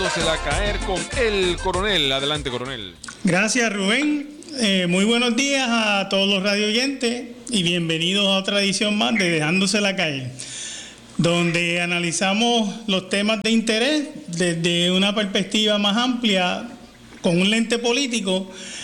Dejándosela caer con el coronel. Adelante, coronel. Gracias, Rubén. Muy buenos días a todos los radioyentes y bienvenidos a otra edición más de Dejándosela caer, donde analizamos los temas de interés desde una perspectiva más amplia, con un lente político,